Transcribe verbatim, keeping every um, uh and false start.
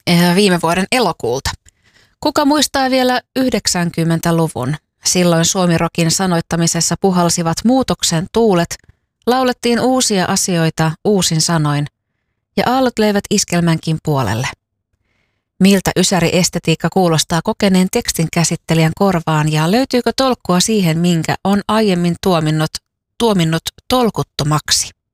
viime vuoden elokuulta. Kuka muistaa vielä yhdeksänkymmentäluvun? Silloin suomirokin sanoittamisessa puhalsivat muutoksen tuulet, laulettiin uusia asioita uusin sanoin ja aallot leivät iskelmänkin puolelle. Miltä ysäri-estetiikka kuulostaa kokeneen tekstin käsittelijän korvaan ja löytyykö tolkkua siihen, minkä on aiemmin tuominnut, tuominnut tolkuttomaksi?